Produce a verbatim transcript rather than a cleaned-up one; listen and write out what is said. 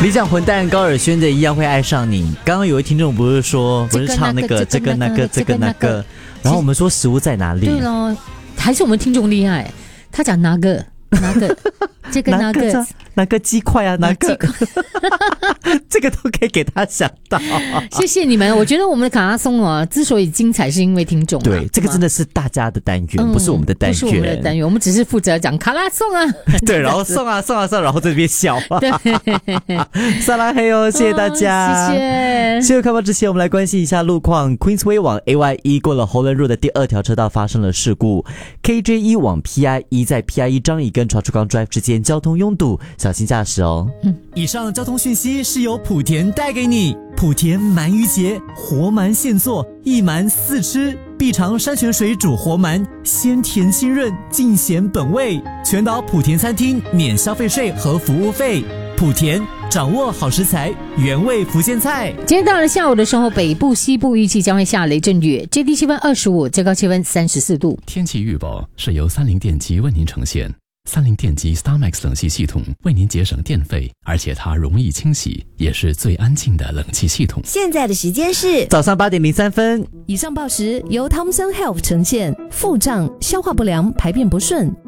理想混蛋高尔宣的一样会爱上你。刚刚有位听众不是说不是唱那个这个那个这个那个，然后我们说食物在哪里？ 对咯，还是我们听众厉害，他讲哪个哪个这个哪个哪个鸡块啊，哪个这个都可以给他想到。 谢谢你们，我觉得我们的卡拉松啊，之所以精彩，是因为听众、啊。 对，这个真的是大家的单元，嗯、不是我们的单元， 不是我们的单元，我们只是负责讲卡拉松啊。 对，然后送啊送啊送，然后在这边笑。对，萨拉黑哦，谢谢大家， 哦、谢谢。 新闻开播之前，我们来关心一下路况。Queensway 往 A Y E 过了 Holland Road 的第二条车道发生了事故 ，K J E 往 P I E 在 P I E 张仪跟 Choa Chu Kang Drive 之间交通拥堵，小心驾驶哦。嗯，以上交通讯息是由莆田带给你。莆田鳗鱼节，活鳗现做，一鳗四吃，必尝山泉水煮活鳗，鲜甜清润，尽显本味。全岛莆田餐厅免消费税和服务费。莆田掌握好食材，原味福建菜。 今天到了下午的时候，北部、西部预计将会下雷阵雨，最低气温二十五，最高气温三十四度。 天气预报是由三菱电机为您呈现。三菱电机 StarMax 冷气系统为您节省电费，而且它容易清洗，也是最安静的冷气系统。 现在的时间是早上八点零三分。 以上报时由 Thomson Health 呈现。腹胀、消化不良、排便不顺，